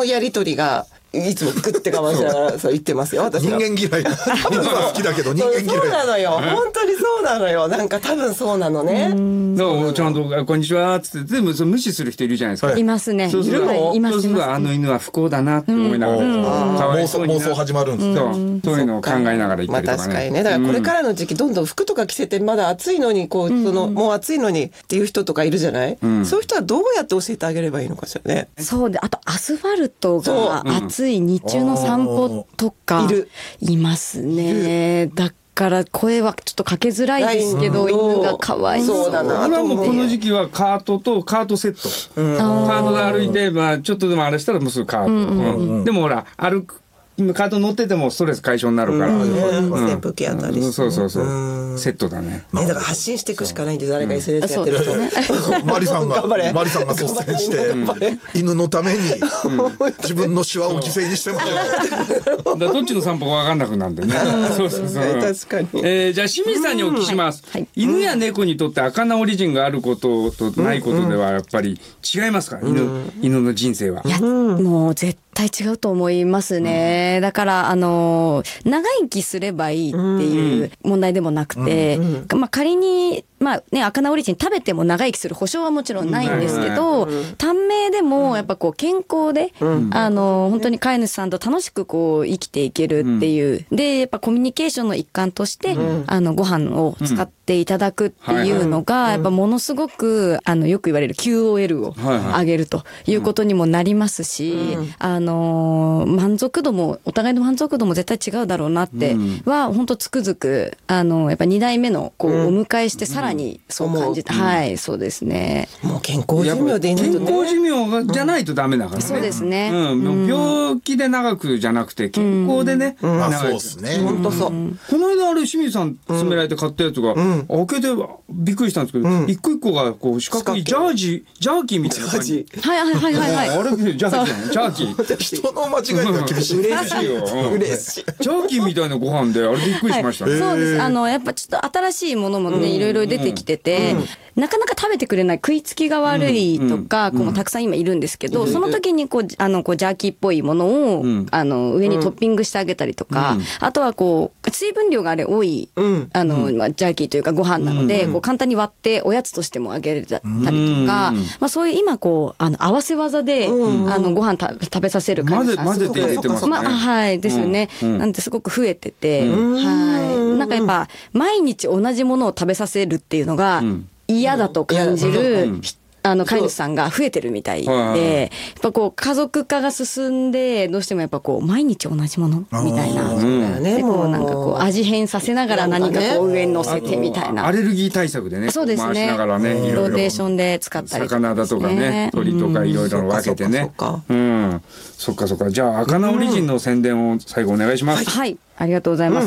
のやりとりがいつもグッて我慢しながらそう言ってますよ私は。 人間嫌い。犬が好きだけど人間嫌い。 そうなのよ。本当にそうなのよ。なんか多分そうなのね。 ちゃんとこんにちはっつって全部無視する人いるじゃないですか。 いますね。 そうするといます。 あの犬は不幸だなって思いながら、かわいそうに妄想始まるんですね。 そういうのを考えながら言ったりとかね。 まあ確かにね。だからこれからの時期どんどん服とか着せてまだ暑いのにこうもう暑いのにっていう人とかいるじゃない。そういう人はどうやって教えてあげればいいのかしらね。 そうで、あとアスファルトが暑い日中の散歩とかいますね。だから声はちょっとかけづらいですけど、犬が可愛い。 そうだな。 俺はもうこの時期はカートとカートセット。カートで歩いて、まあちょっとでもあれしたらもうすぐカート。でもほら歩く。カート乗っててもストレス解消になるから、 扇風機あったりして、 そうセットだね。 だから発信していくしかないんで、誰か SNS やってる人、 マリさんが率先して犬のために自分のシワを犠牲にしてますよ。 どっちの散歩か分かんなくなるんでね。そう確かに。 じゃあ清水さんにお聞きします。犬や猫にとって赤なオリジンがあることとないことではやっぱり違いますか、犬の人生は。 いや、もう絶対違うと思いますね。だから長生きすればいいっていう問題でもなくて、まあ仮にまあね、赤なオリジン食べても長生きする保証はもちろんないんですけど、短命でもやっぱこう健康で、本当に飼い主さんと楽しくこう生きていけるっていう、でやっぱコミュニケーションの一環として、ご飯を使っていただくっていうのが、やっぱものすごくよく言われる QOL を上げるということにもなりますし、満足度もお互いの満足度も絶対違うだろうなっては本当つくづくやっぱ2代目のこうお迎えしてさらにそう感じて、はい、そうですね。 もう健康寿命でいいんだとね。 健康寿命じゃないとダメだからね。 そうですね。 病気で長くじゃなくて健康でね。 そうですね。 本当そう。 この間あれ清水さん勧められて買ったやつが開けてびっくりしたんですけど、一個一個がこう四角いジャーキーみたいな感じ。 はい。 あれジャーキー。 人の間違いが厳しい。 嬉しいよ。嬉しい。 ジャーキーみたいなご飯であれびっくりしましたね。 そうです。やっぱちょっと新しいものもねいろいろ出てきてて、なかなか食べてくれない、食いつきが悪いとか、たくさん今いるんですけど、その時にこうジャーキーっぽいものを上にトッピングしてあげたりとか、あとはこう水分量があれ多いジャーキーというかご飯なので、こう簡単に割っておやつとしてもあげれたりとか、まあそういう今こう合わせ技でご飯食べさせる感じが混ぜて入れてますね。 はいですよね。なんですごく増えてて、はい、なんかやっぱ毎日同じものを食べさせるっていうのが嫌だと感じる飼い主さんが増えてるみたいで、やっぱこう家族化が進んでどうしてもやっぱこう毎日同じものみたいな、でこうなんかこう味変させながら何かこう上に乗せてみたいな、 アレルギー対策でね、 そうですね、 回しながらね、 ローテーションで使ったりとか、 魚だとかね、鳥とかいろいろ分けてね、そっかじゃあ赤なオリジンの宣伝を最後お願いします。 はい、ありがとうございます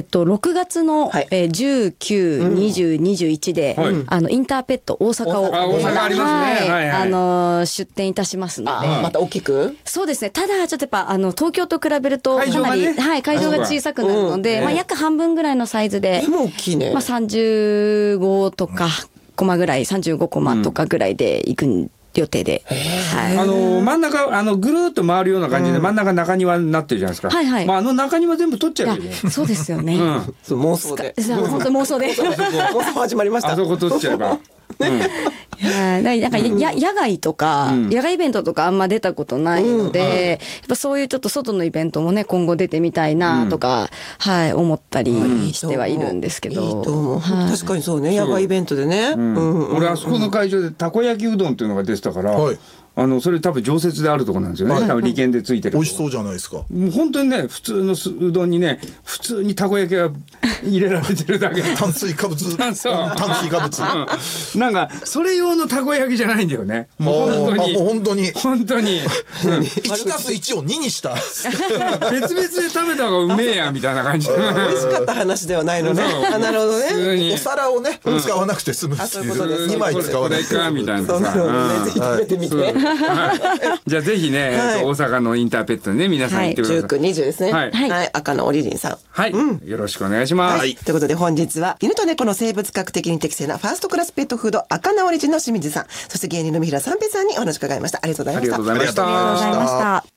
。6月の19、20、21でインターペット大阪を出店いたしますので、 また大きく、 そうですね。ただちょっとやっぱ東京と比べるとかなり会場が小さくなるので、約半分ぐらいのサイズで、35とかコマぐらい、35コマとかぐらいで行く予定で、 真ん中ぐるっと回るような感じで真ん中中庭になってるじゃないですか。まあ中庭全部取っちゃうよね。 そうですよね。 妄想で、 本当妄想で妄想始まりました。 あそこ取っちゃえば。 なんか野外とか、野外イベントとかあんま出たことないので、やっぱそういうちょっと外のイベントもね今後出てみたいなとか、思ったりしてはいるんですけど、 いいと思う。確かにそうね、野外イベントでね。 俺あそこの会場でたこ焼きうどんっていうのが出てたから、それ多分常設であるところなんですよね。多分利権でついてる。 美味しそうじゃないですか。 もう本当にね、普通のうどんにね、普通にたこ焼きが入れられてるだけ。 炭水化物。炭水化物。 なんかそれ用のたこ焼きじゃないんだよね。もう本当に。 1+1を2にした。 別々で食べた方がうめえやみたいな感じ。 美味しかった話ではないのね。なるほどね。 お皿をね使わなくて済む。2枚使わないかみたいなさ。 ぜひ食べてみて。 じゃあぜひね、大阪のインターペットね皆さん行ってください。 19、20ですね。赤のオリジンさん。 はい、よろしくお願いします。 ということで本日は犬と猫の生物学的に適正なファーストクラスペットフード赤なオリジンの清水さん、そして芸人の三平三平さんにお話を伺いました。ありがとうございました。 ありがとうございました。